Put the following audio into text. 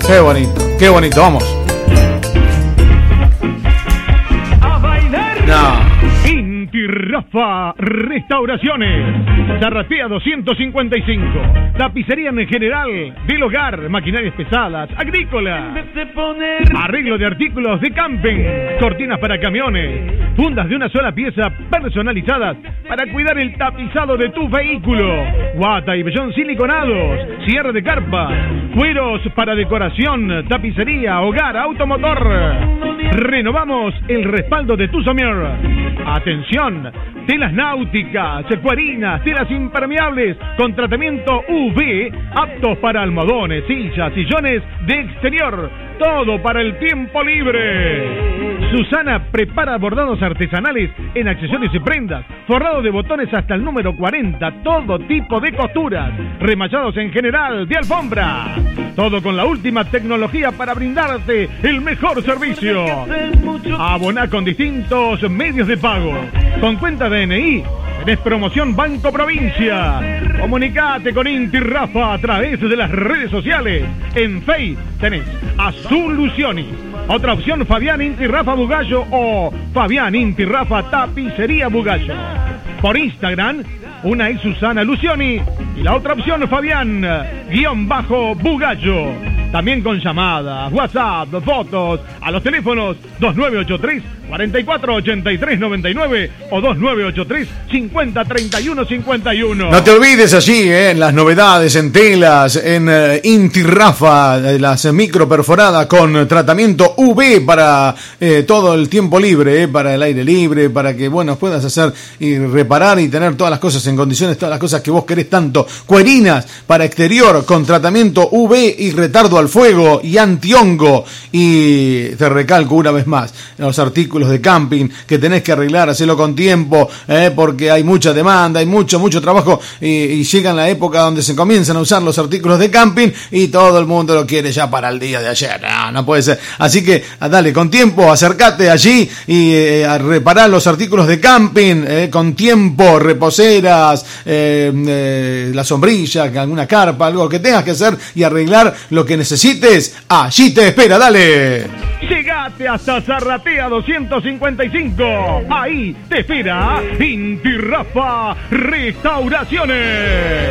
Qué bonito, vamos. A bailar. No. Inti Rafa Restauraciones. Zarratea 255. Tapicería en general, del hogar, maquinarias pesadas, agrícolas. Arreglo de artículos de camping, cortinas para camiones, fundas de una sola pieza personalizadas para cuidar el tapizado de tu vehículo. Guata y vellón siliconados, cierre de carpa, cueros para decoración, tapicería, hogar, automotor. Renovamos el respaldo de tu somier. Atención, telas náuticas, cuarinas, telas impermeables con tratamiento UV, aptos para almohadones, sillas, sillones de exterior, todo para el tiempo libre. Susana prepara bordados artesanales en accesorios y prendas, forrado de botones hasta el número 40, todo tipo de costuras, remachados en general de alfombra, todo con la última tecnología para brindarte el mejor servicio. Aboná con distintos medios de pago, con cuenta DNI. Tenés promoción Banco Provincia. Comunicate con Inti Rafa a través de las redes sociales. En Facebook tenés Azul Lucioni. Otra opción, Fabián Inti Rafa Bugallo o Fabián Inti Rafa Tapicería Bugallo. Por Instagram, una es Susana Lucioni y la otra opción, Fabián_Bugallo. También con llamadas, WhatsApp, fotos a los teléfonos 2983 448399 o 2983 503151. No te olvides allí, en las novedades, en telas, en Inti Rafa, las micro perforadas con tratamiento UV para todo el tiempo libre, para el aire libre, para que puedas hacer y reparar y tener todas las cosas en condiciones, todas las cosas que vos querés tanto. Cuerinas para exterior con tratamiento UV y retardo al fuego y antihongo. Y te recalco una vez más, los artículos de camping que tenés que arreglar, hacerlo con tiempo, porque hay mucha demanda, hay mucho trabajo y llega la época donde se comienzan a usar los artículos de camping y todo el mundo lo quiere ya para el día de ayer. No puede ser. Así que dale, con tiempo, acércate allí y a reparar los artículos de camping con tiempo, reposeras, la sombrilla, alguna carpa, algo que tengas que hacer y arreglar lo que necesites. Allí te espera, dale. Llegate hasta Zarratea 255. Ahí te espera Inti Rafa Restauraciones.